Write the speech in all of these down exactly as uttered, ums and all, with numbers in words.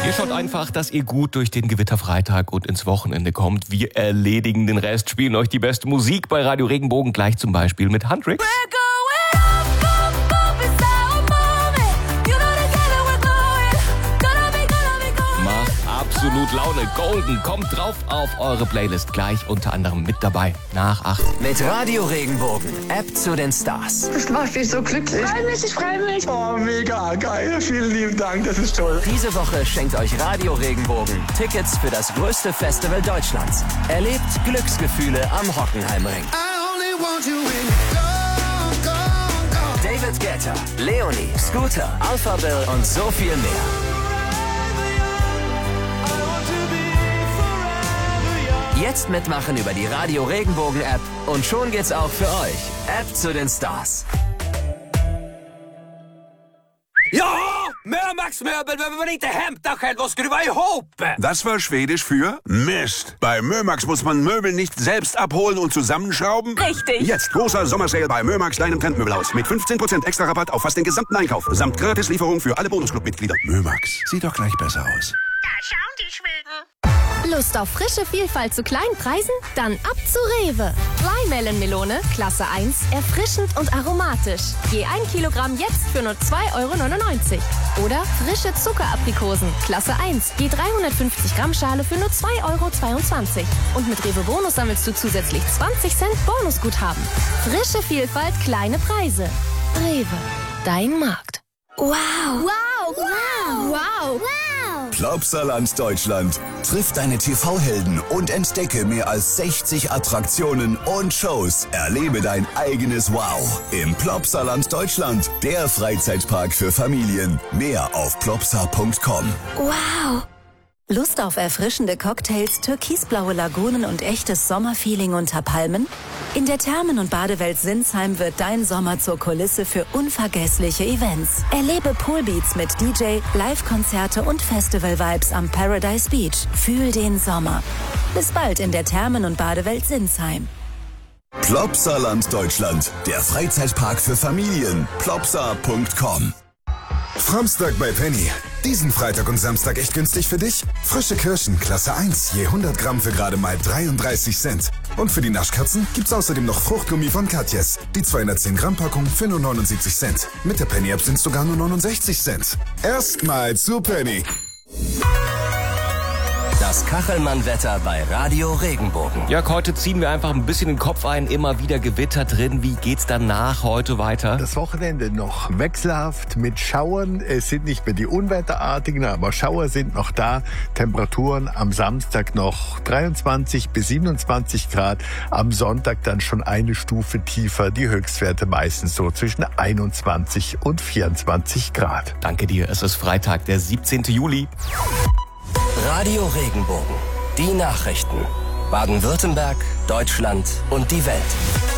Ihr schaut einfach, dass ihr gut durch den Gewitterfreitag und ins Wochenende kommt. Wir erledigen den Rest, spielen euch die beste Musik bei Radio Regenbogen, gleich zum Beispiel mit Hendrix. Absolut Laune. Golden kommt drauf auf eure Playlist. Gleich unter anderem mit dabei. Nach acht. Mit Radio Regenbogen. App zu den Stars. Das macht mich so glücklich. Ich freue mich, ich freue mich. Oh, mega geil. Vielen lieben Dank. Das ist toll. Diese Woche schenkt euch Radio Regenbogen Tickets für das größte Festival Deutschlands. Erlebt Glücksgefühle am Hockenheimring. David Guetta, Leonie, Scooter, Alpha Bill und so viel mehr. Jetzt mitmachen über die Radio Regenbogen App und schon geht's auch für euch. App zu den Stars. Ja, Mömax-Möbel, wenn man inte hämtar själv och skruva ihop. Das war Schwedisch für Mist. Bei Mömax muss man Möbel nicht selbst abholen und zusammenschrauben. Richtig. Jetzt großer Sommersale bei Mömax, deinem Trendmöbelhaus. Mit fünfzehn Prozent extra Rabatt auf fast den gesamten Einkauf. Samt Gratislieferung für alle Bonusclub-Mitglieder. Mömax, sieht doch gleich besser aus. Da schauen die Schweden. Lust auf frische Vielfalt zu kleinen Preisen? Dann ab zu Rewe. Dry-Melon-Melone, Klasse eins, erfrischend und aromatisch. Je ein Kilogramm jetzt für nur zwei Euro neunundneunzig. Oder frische Zuckeraprikosen, Klasse eins, je dreihundertfünfzig Gramm Schale für nur zwei Euro zweiundzwanzig. Und mit Rewe Bonus sammelst du zusätzlich zwanzig Cent Bonusguthaben. Frische Vielfalt, kleine Preise. Rewe, dein Markt. Wow. Wow. Wow. Wow. Wow. Plopsaland Deutschland. Triff deine T V-Helden und entdecke mehr als sechzig Attraktionen und Shows. Erlebe dein eigenes Wow im Plopsaland Deutschland. Der Freizeitpark für Familien. Mehr auf plopsa punkt com. Wow. Lust auf erfrischende Cocktails, türkisblaue Lagunen und echtes Sommerfeeling unter Palmen? In der Thermen- und Badewelt Sinsheim wird dein Sommer zur Kulisse für unvergessliche Events. Erlebe Poolbeats mit D J, Live-Konzerte und Festival-Vibes am Paradise Beach. Fühl den Sommer. Bis bald in der Thermen- und Badewelt Sinsheim. Plopsaland Deutschland. Der Freizeitpark für Familien. plopsa punkt com. Samstag bei Penny. Diesen Freitag und Samstag echt günstig für dich? Frische Kirschen, Klasse eins, je hundert Gramm für gerade mal dreiunddreißig Cent. Und für die Naschkatzen gibt's außerdem noch Fruchtgummi von Katjes. Die zweihundertzehn Gramm Packung für nur neunundsiebzig Cent. Mit der Penny-App sind's sogar nur neunundsechzig Cent. Erstmal zu Penny. Das Kachelmann-Wetter bei Radio Regenbogen. Jörg, heute ziehen wir einfach ein bisschen den Kopf ein, immer wieder Gewitter drin. Wie geht's danach heute weiter? Das Wochenende noch wechselhaft mit Schauern. Es sind nicht mehr die unwetterartigen, aber Schauer sind noch da. Temperaturen am Samstag noch dreiundzwanzig bis siebenundzwanzig Grad. Am Sonntag dann schon eine Stufe tiefer. Die Höchstwerte meistens so zwischen einundzwanzig und vierundzwanzig Grad. Danke dir. Es ist Freitag, der siebzehnten Juli. Radio Regenbogen. Die Nachrichten. Baden-Württemberg, Deutschland und die Welt.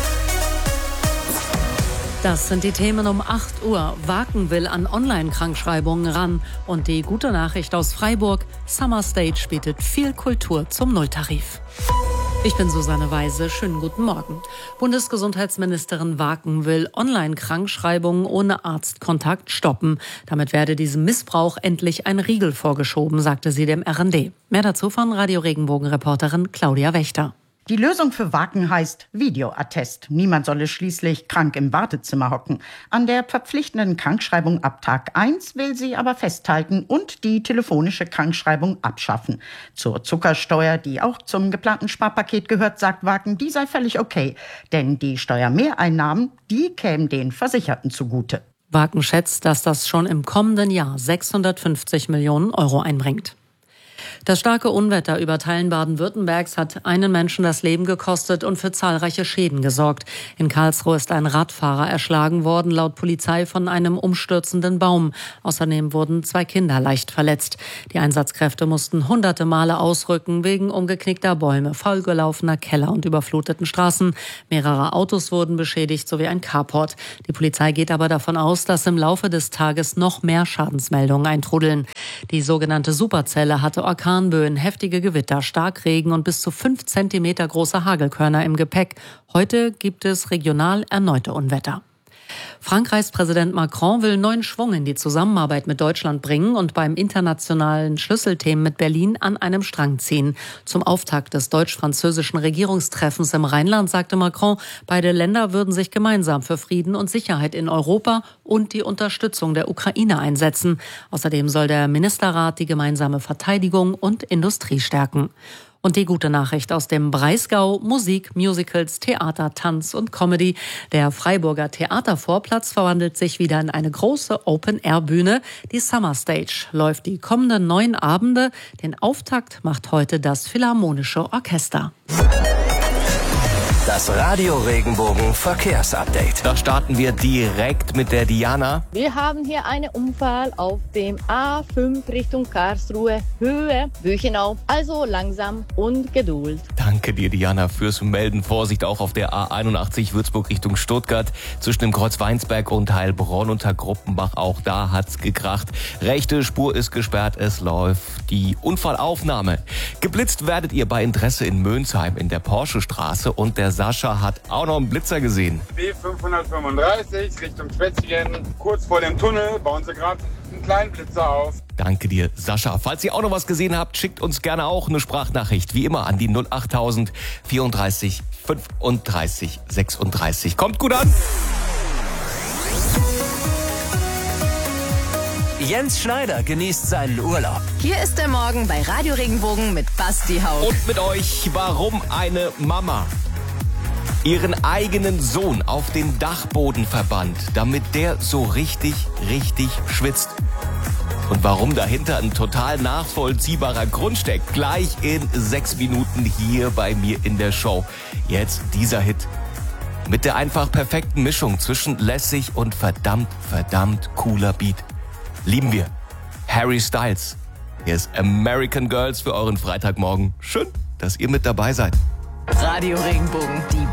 Das sind die Themen um acht Uhr. Waken will an Online-Krankschreibungen ran. Und die gute Nachricht aus Freiburg. Summer Stage bietet viel Kultur zum Nulltarif. Ich bin Susanne Weise. Schönen guten Morgen. Bundesgesundheitsministerin Waken will Online-Krankschreibungen ohne Arztkontakt stoppen. Damit werde diesem Missbrauch endlich ein Riegel vorgeschoben, sagte sie dem R N D. Mehr dazu von Radio Regenbogen-Reporterin Claudia Wächter. Die Lösung für Waken heißt Videoattest. Niemand solle schließlich krank im Wartezimmer hocken. An der verpflichtenden Krankschreibung ab Tag eins will sie aber festhalten und die telefonische Krankschreibung abschaffen. Zur Zuckersteuer, die auch zum geplanten Sparpaket gehört, sagt Waken, die sei völlig okay. Denn die Steuermehreinnahmen, die kämen den Versicherten zugute. Waken schätzt, dass das schon im kommenden Jahr sechshundertfünfzig Millionen Euro einbringt. Das starke Unwetter über Teilen Baden-Württembergs hat einen Menschen das Leben gekostet und für zahlreiche Schäden gesorgt. In Karlsruhe ist ein Radfahrer erschlagen worden, laut Polizei von einem umstürzenden Baum. Außerdem wurden zwei Kinder leicht verletzt. Die Einsatzkräfte mussten hunderte Male ausrücken wegen umgeknickter Bäume, vollgelaufener Keller und überfluteten Straßen. Mehrere Autos wurden beschädigt sowie ein Carport. Die Polizei geht aber davon aus, dass im Laufe des Tages noch mehr Schadensmeldungen eintrudeln. Die sogenannte Superzelle hatte Orkanböen, heftige Gewitter, Starkregen und bis zu fünf Zentimeter große Hagelkörner im Gepäck. Heute gibt es regional erneute Unwetter. Frankreichs Präsident Macron will neuen Schwung in die Zusammenarbeit mit Deutschland bringen und beim internationalen Schlüsselthemen mit Berlin an einem Strang ziehen. Zum Auftakt des deutsch-französischen Regierungstreffens im Rheinland sagte Macron, beide Länder würden sich gemeinsam für Frieden und Sicherheit in Europa und die Unterstützung der Ukraine einsetzen. Außerdem soll der Ministerrat die gemeinsame Verteidigung und Industrie stärken. Und die gute Nachricht aus dem Breisgau: Musik, Musicals, Theater, Tanz und Comedy. Der Freiburger Theatervorplatz verwandelt sich wieder in eine große Open-Air-Bühne. Die Summer Stage läuft die kommenden neun Abende. Den Auftakt macht heute das Philharmonische Orchester. Das Radio Regenbogen Verkehrsupdate. Da starten wir direkt mit der Diana. Wir haben hier einen Unfall auf dem A fünf Richtung Karlsruhe, Höhe Büchenau. Also langsam und Geduld. Danke dir, Diana, fürs Melden. Vorsicht auch auf der A einundachtzig Würzburg Richtung Stuttgart. Zwischen dem Kreuz Weinsberg und Heilbronn unter Gruppenbach. Auch da hat's gekracht. Rechte Spur ist gesperrt. Es läuft die Unfallaufnahme. Geblitzt werdet ihr bei Interesse in Mönsheim in der Porschestraße. Und der Sascha hat auch noch einen Blitzer gesehen. B fünfhundertfünfunddreißig Richtung Schwetzingen. Kurz vor dem Tunnel bauen sie gerade einen kleinen Blitzer auf. Danke dir, Sascha. Falls ihr auch noch was gesehen habt, schickt uns gerne auch eine Sprachnachricht. Wie immer an die null achttausend vierunddreißig fünfunddreißig sechsunddreißig. Kommt gut an! Jens Schneider genießt seinen Urlaub. Hier ist der Morgen bei Radio Regenbogen mit Basti Haug. Und mit euch, warum eine Mama ihren eigenen Sohn auf den Dachboden verbannt, damit der so richtig, richtig schwitzt. Und warum dahinter ein total nachvollziehbarer Grund steckt, gleich in sechs Minuten hier bei mir in der Show. Jetzt dieser Hit. Mit der einfach perfekten Mischung zwischen lässig und verdammt, verdammt cooler Beat. Lieben wir. Harry Styles. Hier ist American Girls für euren Freitagmorgen. Schön, dass ihr mit dabei seid. Radio Regenbogen, die